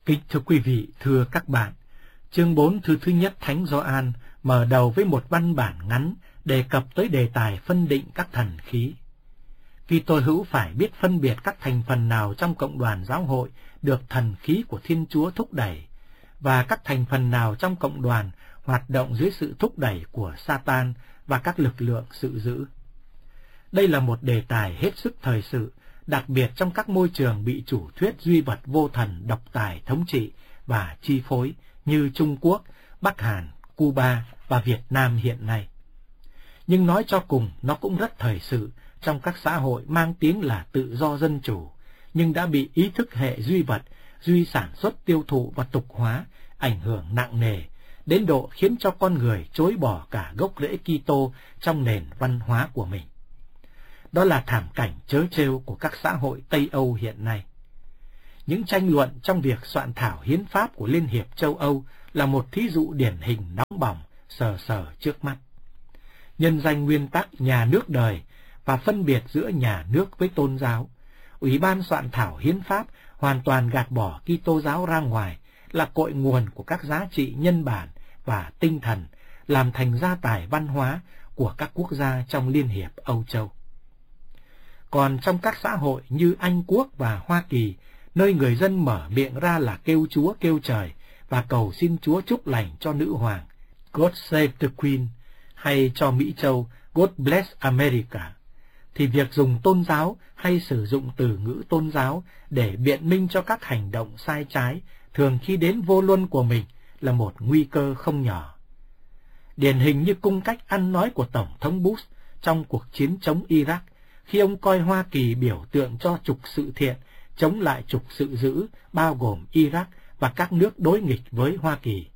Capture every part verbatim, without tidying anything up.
Kính thưa quý vị, thưa các bạn, chương bốn thư thứ nhất Thánh Gioan mở đầu với một văn bản ngắn đề cập tới đề tài phân định các thần khí. Kitô hữu phải biết phân biệt các thành phần nào trong cộng đoàn giáo hội được thần khí của Thiên Chúa thúc đẩy, và các thành phần nào trong cộng đoàn hoạt động dưới sự thúc đẩy của Satan và các lực lượng sự dữ. Đây là một đề tài hết sức thời sự, đặc biệt trong các môi trường bị chủ thuyết duy vật vô thần độc tài thống trị và chi phối như Trung Quốc, Bắc Hàn, Cuba và Việt Nam hiện nay. Nhưng nói cho cùng, nó cũng rất thời sự trong các xã hội mang tiếng là tự do dân chủ, nhưng đã bị ý thức hệ duy vật, duy sản xuất tiêu thụ và tục hóa ảnh hưởng nặng nề, đến độ khiến cho con người chối bỏ cả gốc rễ Kitô trong nền văn hóa của mình. Đó là thảm cảnh trớ trêu của các xã hội Tây Âu hiện nay. Những tranh luận trong việc soạn thảo hiến pháp của Liên hiệp châu Âu là một thí dụ điển hình nóng bỏng sờ sờ trước mắt. Nhân danh nguyên tắc nhà nước đời và phân biệt giữa nhà nước với tôn giáo, Ủy ban soạn thảo hiến pháp hoàn toàn gạt bỏ Kitô giáo ra ngoài, là cội nguồn của các giá trị nhân bản và tinh thần, làm thành gia tài văn hóa của các quốc gia trong Liên hiệp Âu Châu. Còn trong các xã hội như Anh Quốc và Hoa Kỳ, nơi người dân mở miệng ra là kêu Chúa kêu trời và cầu xin Chúa chúc lành cho nữ hoàng, God Save the Queen, hay cho Mỹ Châu, God Bless America, thì việc dùng tôn giáo hay sử dụng từ ngữ tôn giáo để biện minh cho các hành động sai trái thường khi đến vô luân của mình là một nguy cơ không nhỏ. Điển hình như cung cách ăn nói của Tổng thống Bush trong cuộc chiến chống Iraq, khi ông coi Hoa Kỳ biểu tượng cho trục sự thiện chống lại trục sự dữ, bao gồm Iraq và các nước đối nghịch với Hoa Kỳ.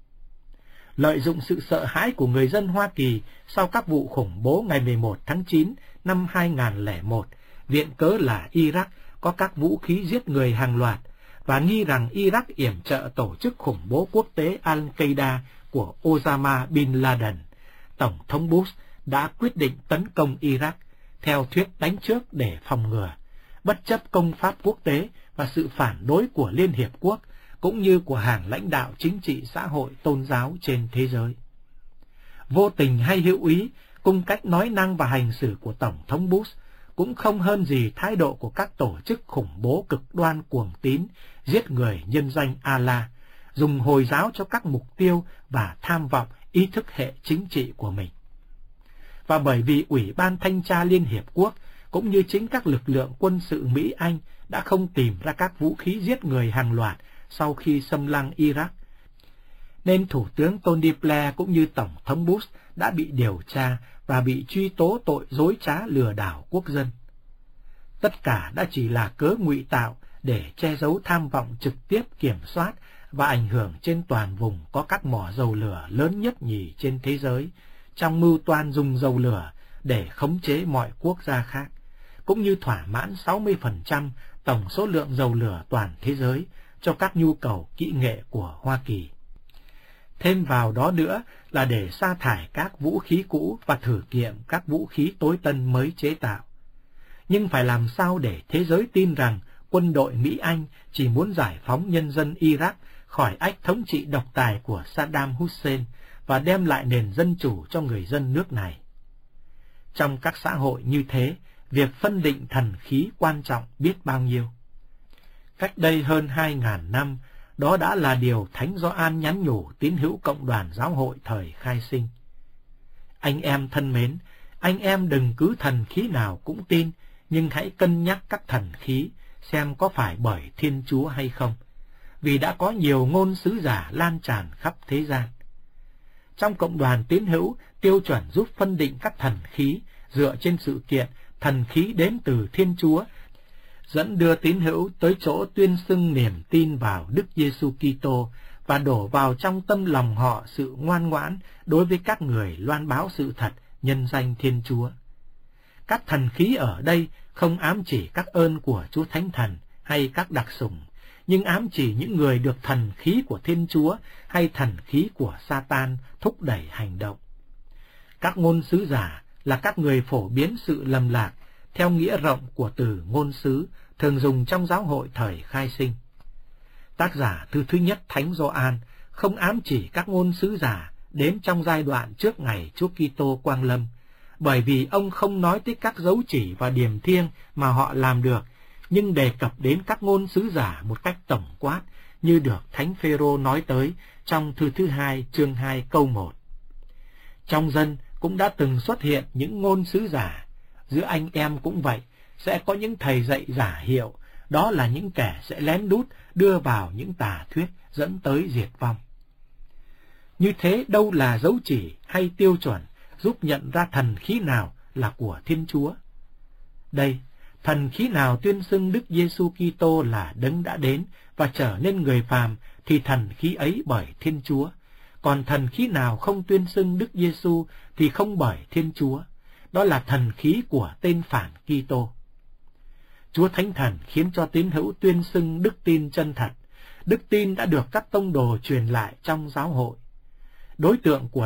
Lợi dụng sự sợ hãi của người dân Hoa Kỳ sau các vụ khủng bố ngày mười một tháng chín năm hai nghìn không trăm lẻ một, viện cớ là Iraq có các vũ khí giết người hàng loạt, và nghi rằng Iraq yểm trợ tổ chức khủng bố quốc tế Al-Qaeda của Osama Bin Laden, Tổng thống Bush đã quyết định tấn công Iraq theo thuyết đánh trước để phòng ngừa, bất chấp công pháp quốc tế và sự phản đối của Liên hiệp quốc, cũng như của hàng lãnh đạo chính trị xã hội tôn giáo trên thế giới. Vô tình hay hữu ý, cung cách nói năng và hành xử của Tổng thống Bush cũng không hơn gì thái độ của các tổ chức khủng bố cực đoan cuồng tín, giết người nhân danh Allah, dùng Hồi giáo cho các mục tiêu và tham vọng ý thức hệ chính trị của mình. Và bởi vì Ủy ban Thanh tra Liên hiệp quốc cũng như chính các lực lượng quân sự Mỹ Anh đã không tìm ra các vũ khí giết người hàng loạt sau khi xâm lăng Iraq, nên Thủ tướng Tony Blair cũng như Tổng thống Bush đã bị điều tra và bị truy tố tội dối trá lừa đảo quốc dân. Tất cả đã chỉ là cớ ngụy tạo để che giấu tham vọng trực tiếp kiểm soát và ảnh hưởng trên toàn vùng có các mỏ dầu lửa lớn nhất nhì trên thế giới, trong mưu toan dùng dầu lửa để khống chế mọi quốc gia khác, cũng như thỏa mãn sáu mươi phần trăm tổng số lượng dầu lửa toàn thế giới cho các nhu cầu kỹ nghệ của Hoa Kỳ. Thêm vào đó nữa là để sa thải các vũ khí cũ và thử nghiệm các vũ khí tối tân mới chế tạo. Nhưng phải làm sao để thế giới tin rằng quân đội Mỹ Anh chỉ muốn giải phóng nhân dân Iraq khỏi ách thống trị độc tài của Saddam Hussein và đem lại nền dân chủ cho người dân nước này. Trong các xã hội như thế, việc phân định thần khí quan trọng biết bao nhiêu. Cách đây hơn hai ngàn năm, đó đã là điều Thánh Gioan nhắn nhủ tín hữu cộng đoàn giáo hội thời khai sinh. Anh em thân mến, anh em đừng cứ thần khí nào cũng tin, nhưng hãy cân nhắc các thần khí, xem có phải bởi Thiên Chúa hay không, vì đã có nhiều ngôn sứ giả lan tràn khắp thế gian. Trong cộng đoàn tín hữu, tiêu chuẩn giúp phân định các thần khí dựa trên sự kiện thần khí đến từ Thiên Chúa, dẫn đưa tín hữu tới chỗ tuyên xưng niềm tin vào Đức Giêsu Kitô và đổ vào trong tâm lòng họ sự ngoan ngoãn đối với các người loan báo sự thật nhân danh Thiên Chúa. Các thần khí ở đây không ám chỉ các ơn của Chúa Thánh Thần hay các đặc sủng, nhưng ám chỉ những người được thần khí của Thiên Chúa hay thần khí của Satan thúc đẩy hành động. Các ngôn sứ giả là các người phổ biến sự lầm lạc theo nghĩa rộng của từ ngôn sứ thường dùng trong giáo hội thời khai sinh. Tác giả thư thứ nhất Thánh Gioan không ám chỉ các ngôn sứ giả đến trong giai đoạn trước ngày Chúa Kitô quang lâm, bởi vì ông không nói tới các dấu chỉ và điềm thiêng mà họ làm được, nhưng đề cập đến các ngôn sứ giả một cách tổng quát, như được Thánh Phêrô nói tới trong thư thứ hai chương hai câu một. Trong dân cũng đã từng xuất hiện những ngôn sứ giả, giữa anh em cũng vậy, sẽ có những thầy dạy giả hiệu, đó là những kẻ sẽ lén lút đưa vào những tà thuyết dẫn tới diệt vong. Như thế đâu là dấu chỉ hay tiêu chuẩn giúp nhận ra thần khí nào là của Thiên Chúa? Đây, thần khí nào tuyên xưng Đức Giêsu Kitô là đấng đã đến và trở nên người phàm thì thần khí ấy bởi Thiên Chúa, còn thần khí nào không tuyên xưng Đức Giêsu thì không bởi Thiên Chúa, đó là thần khí của tên phản Kitô. Chúa Thánh Thần khiến cho tín hữu tuyên xưng đức tin chân thật. Đức tin đã được các tông đồ truyền lại trong giáo hội. Đối tượng của